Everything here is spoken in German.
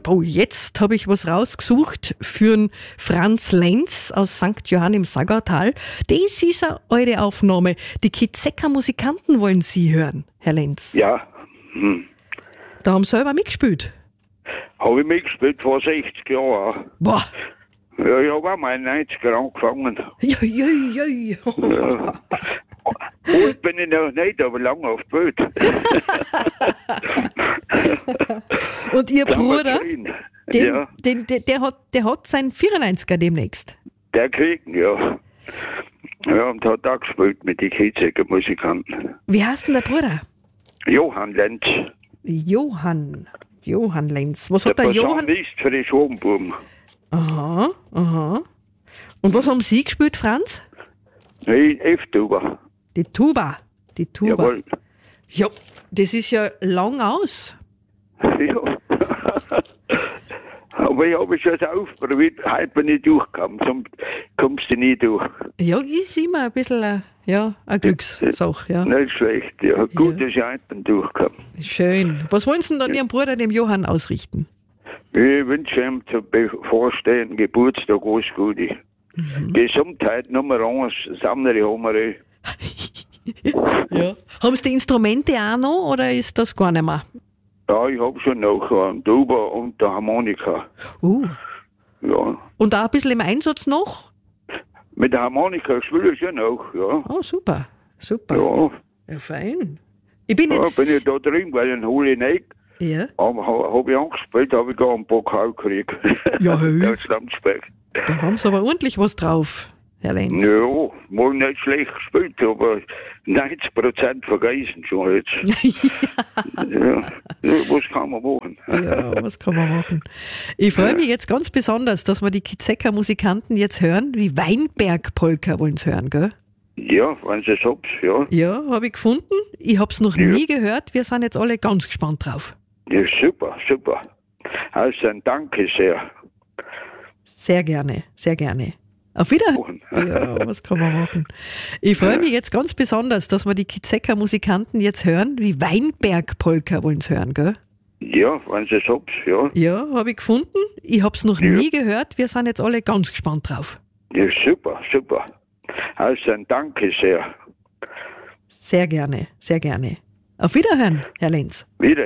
Oh, jetzt habe ich was rausgesucht für einen Franz Lenz aus St. Johann im Sagautal. Das ist eine alte Aufnahme. Die Kizecker Musikanten wollen Sie hören, Herr Lenz. Ja, Da haben Sie selber mitgespielt. habe ich mitgespielt vor 60 Jahren. Boah, Ja, ich habe auch mal in den 90er angefangen. ja. Alt bin ich noch nicht, aber lange auf die Welt. Und Ihr Bruder, Ja, der hat seinen 94er demnächst. der kriegt ihn, ja. Ja, und hat auch gespielt mit den Kizecker Musikanten. Wie heißt denn der Bruder? Johann Lenz. Johann Lenz. Was Der hat der Johann? Posaunist für die Schobenbuben. Aha. Und was haben Sie gespielt, Franz? F-Tuber. Die Tuba. Jawohl. Ja, das ist ja lang aus. Ja. Aber ich habe schon ausprobiert, heute bin ich durchgekommen, sonst kommst du nie durch. Ja, ist immer ein bisschen eine Glückssache. Ja. Nicht schlecht, ja. Gut, dass ich heute bin durchgekommen. Schön. Was wollen Sie denn dann Ihrem Bruder, dem Johann, ausrichten? Ich wünsche ihm zum bevorstehenden Geburtstag alles Gute. Gesundheit Nummer 1, Sammler Homere. Ja. Haben Sie die Instrumente auch noch oder ist das gar nicht mehr? Ja, ich habe schon noch einen Tuba und eine Harmonika. Ja. Und auch ein bisschen im Einsatz noch? Mit der Harmonika spiele ich schon noch, ja. Oh, super. Ja, Ja, fein. Ich bin ja jetzt... bin ich da drin, weil dann hole ich nicht. Ja. Aber habe ich angespielt, habe ich gar einen Pokal gekriegt. Ja, hey. Deutschlandsberg. Da haben Sie aber ordentlich was drauf, Herr Lenz. Ja, mal nicht schlecht gespielt, aber 90% vergessen schon jetzt. Ja, was kann man machen? Ja, was kann man machen? Ich freue mich jetzt ganz besonders, dass wir die Kizecker Musikanten jetzt hören. Die Weinberg-Polka wollen Sie hören, gell? Ja, wenn Sie es habt, ja. Ja, habe ich gefunden. Ich habe es noch nie gehört. Wir sind jetzt alle ganz gespannt drauf. Ja, super. Also, danke sehr. Sehr gerne, sehr gerne. Auf Wiederhören. Ja, was kann man machen? Ich freue mich jetzt ganz besonders, dass wir die Kizecker Musikanten jetzt hören. Die Weinberg-Polka wollen Sie hören, gell? Ja, wenn Sie es habt, ja. Ja, habe ich gefunden. Ich habe es noch nie gehört. Wir sind jetzt alle ganz gespannt drauf. Ja, super. Also, danke sehr. Sehr gerne, sehr gerne. Auf Wiederhören, Herr Lenz. Wieder.